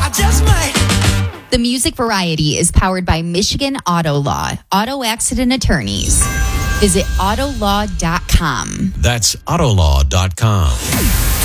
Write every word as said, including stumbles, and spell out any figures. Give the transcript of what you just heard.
I just might. The Music Variety is powered by Michigan Auto Law, auto accident attorneys. Visit autolaw dot com. That's autolaw dot com.